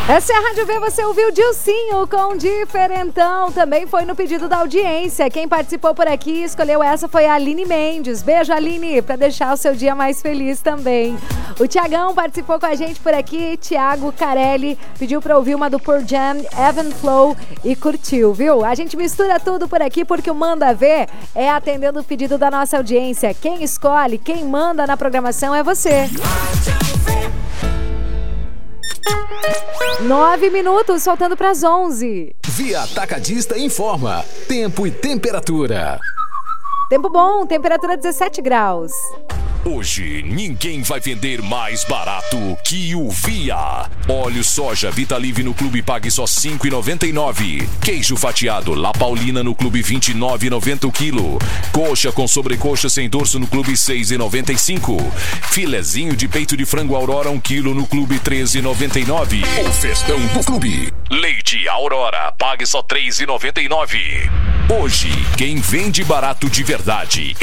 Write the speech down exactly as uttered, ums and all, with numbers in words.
Essa é a Rádio V, você ouviu Dilcinho com Diferentão, também foi no pedido da audiência. Quem participou por aqui, escolheu essa, foi a Aline Mendes. Beijo, Aline, para deixar o seu dia mais feliz também. O Tiagão participou com a gente por aqui, Thiago Carelli, pediu para ouvir uma do Pearl Jam, Evan Flow, e curtiu, viu? A gente mistura tudo por aqui porque o Manda Ver é atendendo o pedido da nossa audiência. Quem escolhe, quem manda na programação é você. Nove minutos, faltando para as onze. Via Atacadista informa. Tempo e temperatura. Tempo bom, temperatura dezessete graus. Hoje, ninguém vai vender mais barato que o Via. Óleo soja Vitalive no Clube pague só cinco reais e noventa e nove centavos. Queijo fatiado La Paulina no Clube vinte e nove reais e noventa centavos o quilo. Coxa com sobrecoxa sem dorso no Clube seis reais e noventa e cinco centavos. Filezinho de peito de frango Aurora um quilo no Clube treze reais e noventa e nove centavos. O festão do Clube. Leite Aurora, pague só três reais e noventa e nove centavos. Hoje, quem vende barato de verdade